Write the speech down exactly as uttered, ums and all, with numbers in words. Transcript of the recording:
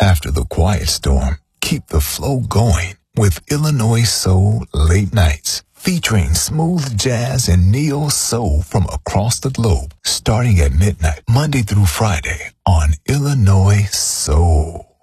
After the quiet storm, keep the flow going with Illinois Soul Late Nights, featuring smooth jazz and neo soul from across the globe, starting at midnight, Monday through Friday on Illinois Soul.